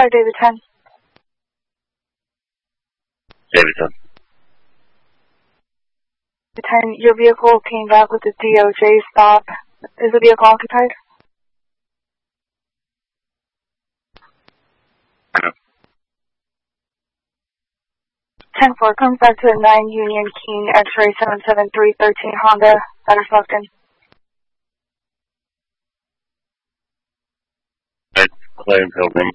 David 10. David 10. David 10, your vehicle came back with a DOJ stop. Is the vehicle occupied? No. 10-4 comes back to a 9 Union King X-ray 77313 Honda that is locked in. Claim Pilgrim.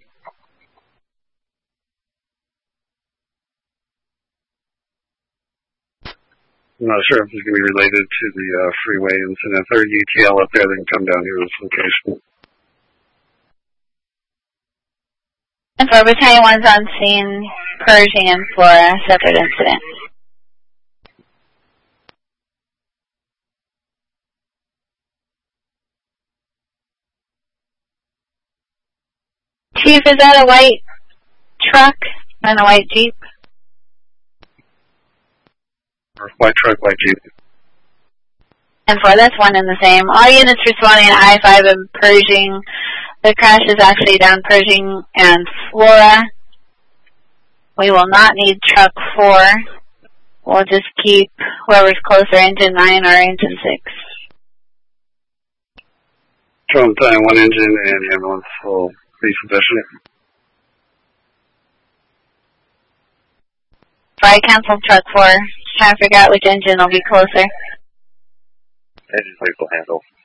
I'm not sure if it's going to be related to the freeway incident. If there's UTL up there, they can come down here to this location. And for Battalion 1's on scene, Pershing and Flora, separate incident. Chief, is that a white truck and a white Jeep? White truck, white Jeep. And for that's one and the same. All units responding to I-5 and Pershing. The crash is actually down Pershing and Flora. We will not need truck 4. We'll just keep whoever's closer, engine 9 or engine 6. Trump Battalion 1 engine and ambulance will be sufficient. If I cancel truck 4, trying to figure out which engine will be closer. Engine 3 will handle.